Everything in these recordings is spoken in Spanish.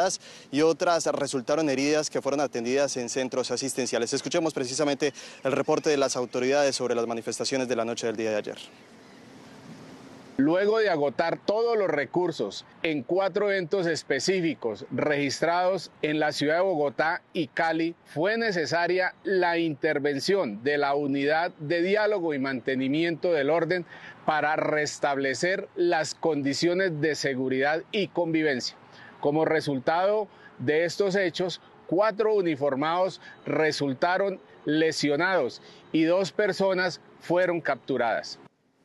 capturadas y otras resultaron heridas que fueron atendidas en centros asistenciales. Escuchemos precisamente el reporte de las autoridades sobre las manifestaciones de la noche del día de ayer. Luego de agotar todos los recursos en 4 eventos específicos registrados en la ciudad de Bogotá y Cali, fue necesaria la intervención de la Unidad de Diálogo y Mantenimiento del Orden para restablecer las condiciones de seguridad y convivencia. Como resultado de estos hechos, 4 uniformados resultaron lesionados y 2 personas fueron capturadas.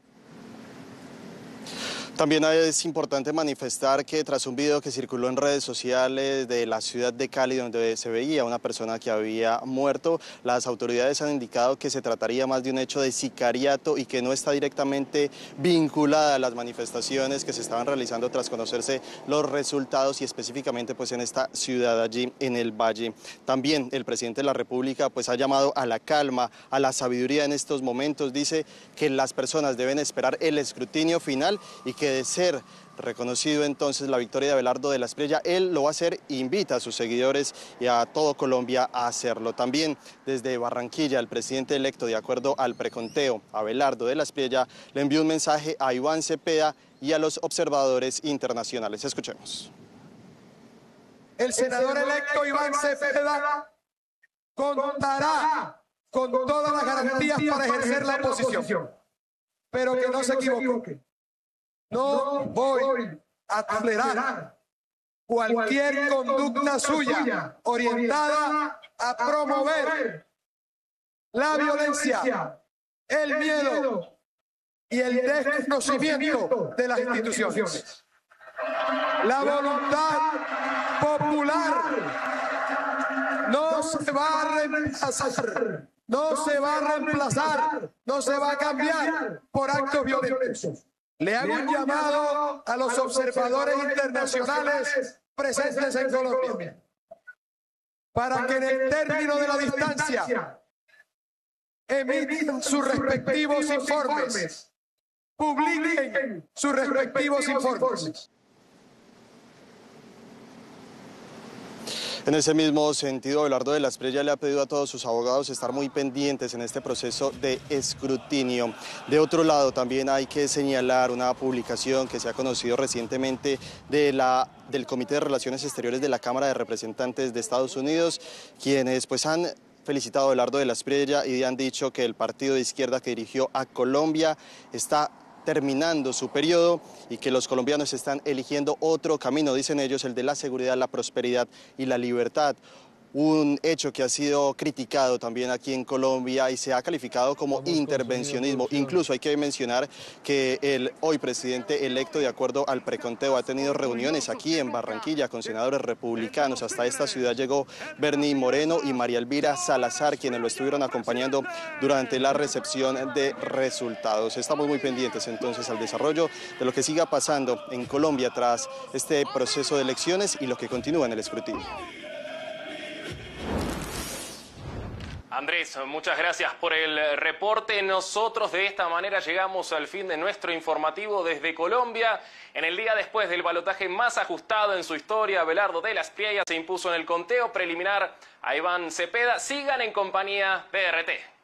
También es importante manifestar que tras un video que circuló en redes sociales de la ciudad de Cali, donde se veía una persona que había muerto, las autoridades han indicado que se trataría más de un hecho de sicariato y que no está directamente vinculada a las manifestaciones que se estaban realizando tras conocerse los resultados y específicamente pues en esta ciudad allí en el Valle. También el presidente de la República pues ha llamado a la calma, a la sabiduría en estos momentos. Dice que las personas deben esperar el escrutinio final y que de ser reconocido entonces la victoria de Abelardo de la Espriella, él lo va a hacer e invita a sus seguidores y a todo Colombia a hacerlo. También desde Barranquilla, el presidente electo, de acuerdo al preconteo, Abelardo de la Espriella, le envió un mensaje a Iván Cepeda y a los observadores internacionales. Escuchemos. El senador electo Iván Cepeda contará con todas las garantías para ejercer la oposición, pero que no se equivoque. No voy a tolerar cualquier conducta suya orientada a promover la violencia, el miedo y el desconocimiento de las instituciones. La voluntad popular no se va a reemplazar, no se va a reemplazar, no se va a cambiar por actos violentos. Le hago un llamado a los observadores internacionales presentes en Colombia para que en el término de la distancia emitan sus respectivos informes, publiquen sus respectivos informes. En ese mismo sentido, Abelardo de la Espriella le ha pedido a todos sus abogados estar muy pendientes en este proceso de escrutinio. De otro lado, también hay que señalar una publicación que se ha conocido recientemente del Comité de Relaciones Exteriores de la Cámara de Representantes de Estados Unidos, quienes pues han felicitado a Abelardo de la Espriella y han dicho que el partido de izquierda que dirigió a Colombia está terminando su periodo y que los colombianos están eligiendo otro camino, dicen ellos, el de la seguridad, la prosperidad y la libertad. Un hecho que ha sido criticado también aquí en Colombia y se ha calificado como intervencionismo. Incluso hay que mencionar que el hoy presidente electo, de acuerdo al preconteo, ha tenido reuniones aquí en Barranquilla con senadores republicanos. Hasta esta ciudad llegó Bernie Moreno y María Elvira Salazar, quienes lo estuvieron acompañando durante la recepción de resultados. Estamos muy pendientes entonces al desarrollo de lo que siga pasando en Colombia tras este proceso de elecciones y lo que continúa en el escrutinio. Andrés, muchas gracias por el reporte. Nosotros de esta manera llegamos al fin de nuestro informativo desde Colombia. En el día después del balotaje más ajustado en su historia, Abelardo de la Espriella se impuso en el conteo preliminar a Iván Cepeda. Sigan en compañía de RT.